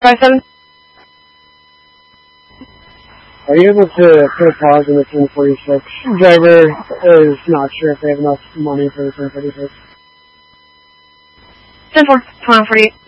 57. Are you able to put a pause in the 1046? Driver is not sure if they have enough money for the 1046. 10-4, 2048.